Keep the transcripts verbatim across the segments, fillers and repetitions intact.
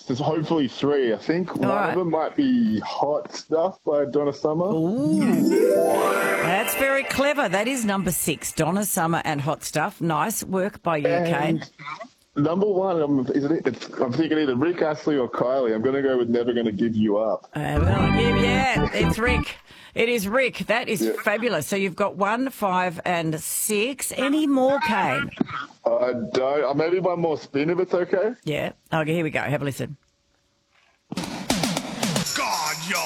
there's hopefully three. I think one right. of them might be Hot Stuff by Donna Summer. Ooh. That's very clever. That is number six, Donna Summer and Hot Stuff. Nice work by you, Kane. Number one, I'm, is it, it's, I'm thinking either Rick Astley or Kylie. I'm going to go with Never Gonna Give You Up. Uh, well, yeah, yeah, it's Rick. It is Rick. That is Yeah. fabulous. So you've got one, five, and six. Any more, Kane? I don't. Uh, maybe one more spin if it's okay. Yeah. Okay, here we go. Have a listen. God, yo.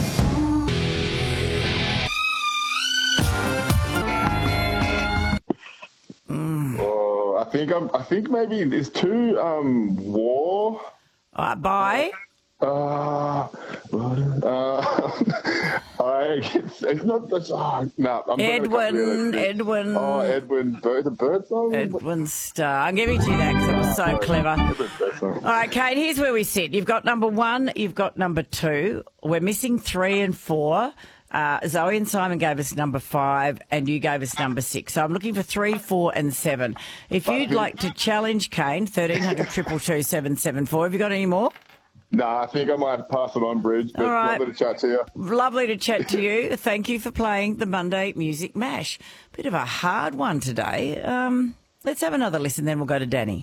Oh, I think I'm. I think maybe there's two. Um, War. Uh, bye. Uh, uh, I. It's, it's not. It's, oh, no. I'm Edwin, Edwin. Oh, Edwin. Bird, the bird song. Edwin Starr. I'm giving you that because it was so clever. All right, Kate, here's where we sit. You've got number one, you've got number two. We're missing three and four. Uh, Zoe and Simon gave us number five and you gave us number six. So I'm looking for three, four and seven. If you'd like to challenge Kane, thirteen hundred, two two two, seven seven four. Have you got any more? Nah, I think I might pass it on, Bridge. But All right. lovely to chat to you. Lovely to chat to you. Thank you for playing the Monday Music Mash. Bit of a hard one today. Um, let's have another listen, then we'll go to Danny.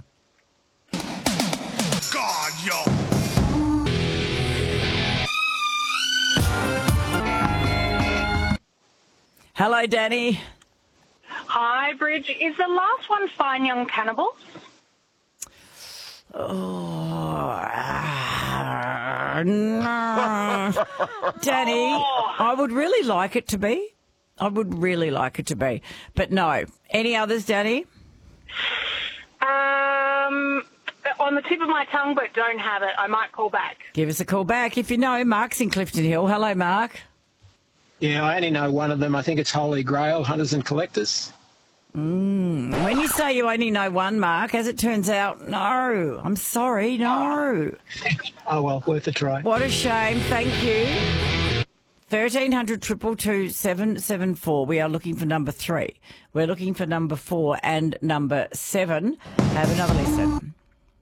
God, yo. Hello, Danny. Hi, Bridge. Is the last one Fine Young Cannibals? Oh, ah, no. Danny, I would really like it to be. I would really like it to be. But no. Any others, Danny? Um, on the tip of my tongue, but don't have it. I might call back. Give us a call back. If you know, Mark's in Clifton Hill. Hello, Mark. Yeah, I only know one of them. I think it's Holy Grail, Hunters and Collectors. Mm. When you say you only know one, Mark, as it turns out, no. I'm sorry, no. Oh, well, worth a try. What a shame. Thank you. thirteen hundred, two two two, seven seven four. We are looking for number three. We're looking for number four and number seven. Have another listen.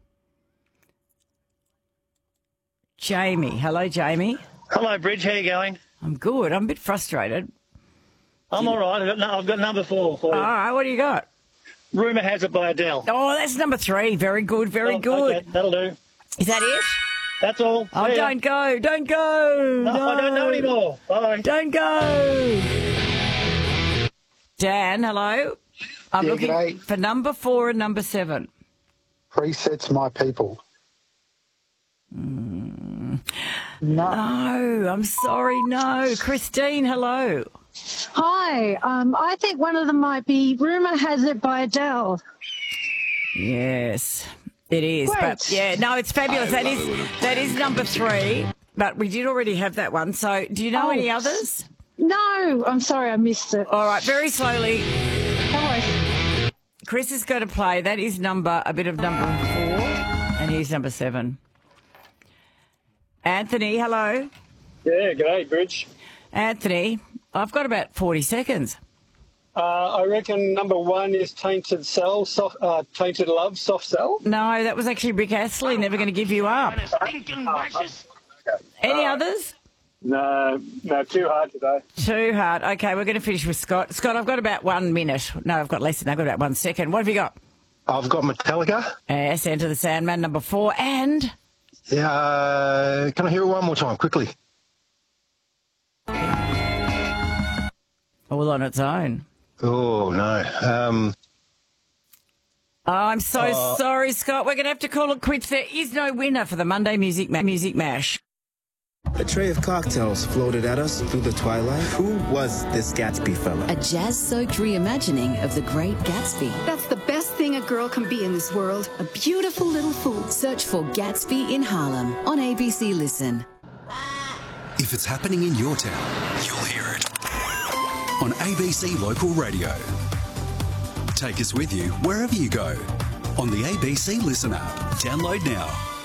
Jamie. Hello, Jamie. Hello, Bridge. How you going? I'm good. I'm a bit frustrated. I'm all right. I've got, no, I've got number four for you. All right, what do you got? Rumour Has It by Adele. Oh, that's number three. Very good, very Oh, good. Okay, that'll do. Is that it? That's all. Oh, See ya. don't go. Don't go. No, I don't know anymore. Bye. Don't go. Dan, hello. I'm Yeah, looking g'day. for number four and number seven. Presets My People. Mm. No, I'm sorry, no. Christine, hello. Hi, um, I think one of them might be Rumour Has It by Adele. Yes, it is. Great. But yeah, no, it's fabulous. That is that is number three. But we did already have that one. So do you know Oh. any others? No, I'm sorry, I missed it. All right, very slowly. No worries. Chris is going to play. That is number a bit of number four, and he's number seven. Anthony, hello. Yeah, g'day, Bridge. Anthony, I've got about forty seconds. Uh, I reckon number one is Tainted Cell, soft, uh, Tainted Love, Soft Cell. No, that was actually Rick Astley, Never Going to Give You Up. Any others? No, no, too hard today. Too hard. Okay, we're going to finish with Scott. Scott, I've got about one minute. No, I've got less than that. I've got about one second. What have you got? I've got Metallica. Yes, Enter the Sandman, number four. And? Yeah, uh, can I hear it one more time, quickly? All on its own. Oh, no. Um, Oh, I'm so Uh, sorry, Scott. We're going to have to call it quits. There is no winner for the Monday Music, Ma- Music Mash. A tray of cocktails floated at us through the twilight. Who was this Gatsby fella? A jazz-soaked reimagining of The Great Gatsby. That's the best thing a girl can be in this world. A beautiful little fool. Search for Gatsby in Harlem on A B C Listen. If it's happening in your town, you'll hear it on A B C Local Radio. Take us with you wherever you go on the A B C Listen app. Download now.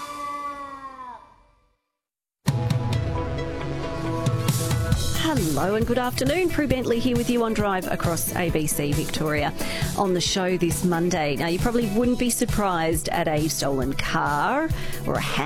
Hello and good afternoon. Prue Bentley here with you on Drive across A B C Victoria. On the show this Monday. Now, you probably wouldn't be surprised at a stolen car or a